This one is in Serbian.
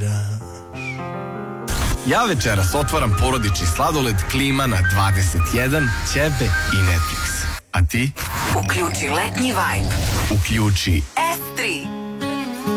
Ja večeras otvaram porodični sladoled Klima na 21, ćebe i Netflix. A ti? Uključi letnji vibe. Uključi S3.